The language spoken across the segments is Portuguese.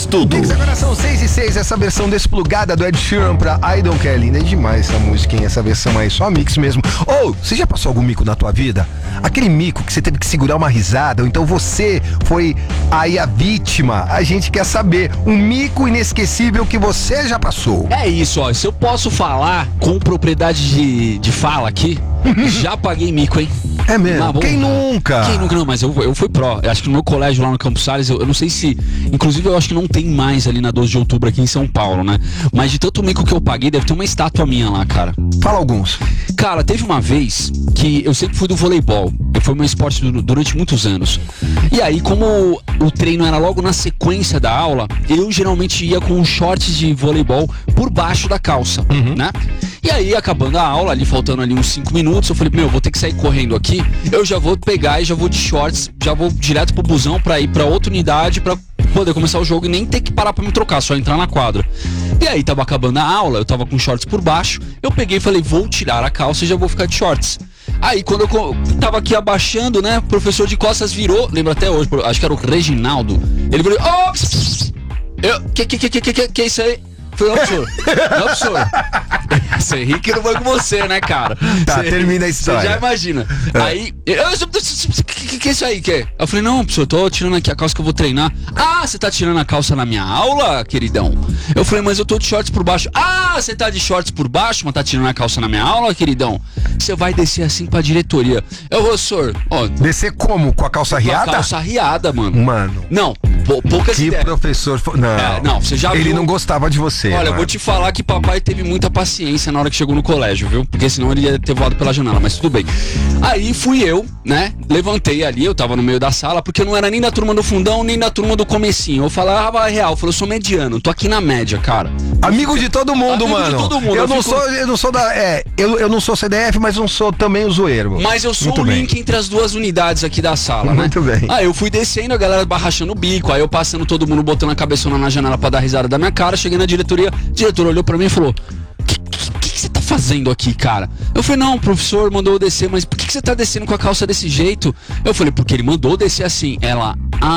Tudo. Mix, agora são 6:06, essa versão desplugada do Ed Sheeran pra I Don't Care. Linda demais essa música, hein? Essa versão aí, só mix mesmo. Você já passou algum mico na tua vida? Aquele mico que você teve que segurar uma risada, ou então você foi aí a vítima. A gente quer saber um mico inesquecível que você já passou. É isso, ó. Se eu posso falar com propriedade de fala aqui, já paguei mico, hein? É mesmo? Quem nunca? Quem nunca? Não, mas eu fui pró. Eu acho que no meu colégio lá no Campos Salles, eu não sei se... Inclusive, eu acho que não tem mais ali na 12 de outubro aqui em São Paulo, né? Mas de tanto mico que eu paguei, deve ter uma estátua minha lá, cara. Fala alguns. Cara, teve uma vez que eu sempre fui do voleibol. Foi meu esporte durante muitos anos. E aí, como o treino era logo na sequência da aula, eu geralmente ia com shorts de voleibol por baixo da calça, né? E aí, acabando a aula, ali faltando ali uns 5 minutos, eu falei, vou ter que sair correndo aqui. Eu já vou pegar e já vou de shorts, já vou direto pro busão pra ir pra outra unidade pra poder começar o jogo e nem ter que parar pra me trocar, só entrar na quadra. E aí, tava acabando a aula, eu tava com shorts por baixo, eu peguei e falei, vou tirar a calça e já vou ficar de shorts. Aí, quando eu tava aqui abaixando, né, o professor de costas virou, lembro até hoje, acho que era o Reginaldo, ele virou, que é isso aí? Foi, professor. Não, professor. Você ri que não foi com você, né, cara? Tá, termina a história. Você já imagina. Aí, que é isso aí, que? Eu falei, não, professor, eu tô tirando aqui a calça que eu vou treinar. Ah, você tá tirando a calça na minha aula, queridão? Eu falei, mas eu tô de shorts por baixo. Ah, você tá de shorts por baixo, mas tá tirando a calça na minha aula, queridão? Você vai descer assim pra diretoria. Eu, professor, descer como? Com a calça riada? Com a calça riada, mano. Não, poucas ideias. Que professor... Não, você já viu. Ele não gostava de você. Olha, eu vou te falar que papai teve muita paciência na hora que chegou no colégio, viu? Porque senão ele ia ter voado pela janela, mas tudo bem. Aí fui eu, né? Levantei ali, eu tava no meio da sala, porque eu não era nem da turma do fundão, nem da turma do comecinho. Eu falava real, eu sou mediano, tô aqui na média, cara. Amigo de todo mundo, amigo mano. De todo mundo. Eu não sou CDF, mas não sou também o zoeiro. Mas eu sou Muito o bem. link entre as duas unidades aqui da sala, né? Muito bem. Aí eu fui descendo, a galera barrachando o bico, aí eu passando todo mundo botando a cabeçona na janela pra dar risada da minha cara, cheguei na diretoria, o diretor olhou pra mim e falou, o que você tá fazendo aqui, cara? Eu falei, não, o professor mandou eu descer, mas por que você tá descendo com a calça desse jeito? Eu falei, porque ele mandou eu descer assim. Ela,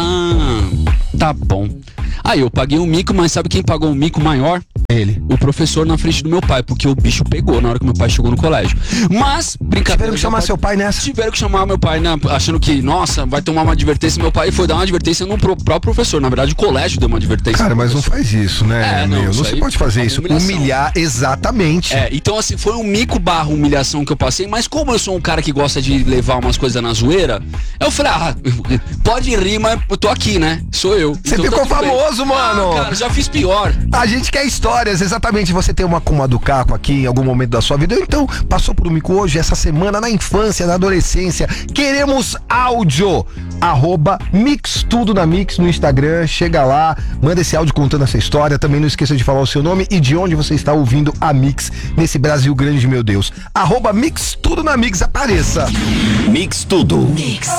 tá bom. Aí eu paguei um mico, mas sabe quem pagou um mico maior? Ele. O professor na frente do meu pai, porque o bicho pegou na hora que meu pai chegou no colégio. Mas, brincadeira. Tiveram que chamar seu pai nessa? Tiveram que chamar meu pai, né? Achando que, nossa, vai tomar uma advertência. Meu pai foi dar uma advertência no próprio professor. Na verdade, o colégio deu uma advertência. Cara, mas não faz isso, né, não se pode fazer isso. Humilhar, exatamente. Então assim, foi um mico / humilhação que eu passei, mas como eu sou um cara que gosta de levar umas coisas na zoeira, eu falei, pode rir, mas eu tô aqui, né? Sou eu. Você então, ficou famoso, mano. Cara, já fiz pior. A gente quer histórias, exatamente. Você tem uma com a do Caco aqui em algum momento da sua vida, ou então passou por um mico hoje, essa semana, na infância, na adolescência. Queremos áudio. @mixtudo na Mix no Instagram. Chega lá, manda esse áudio contando essa história. Também não esqueça de falar o seu nome e de onde você está ouvindo a Mix nesse Brasil grande, meu Deus. @mixtudo na Mix, apareça. Mix Tudo. Mix.